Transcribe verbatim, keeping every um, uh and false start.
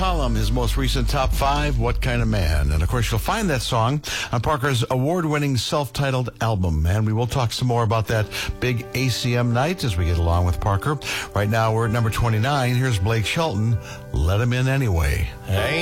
column, his most recent top five, What Kind of Man? And of course, you'll find that song on Parker's award-winning self-titled album. And we will talk some more about that big A C M night as we get along with Parker. Right now, we're at number twenty-nine. Here's Blake Shelton, Let Him In Anyway. Hey.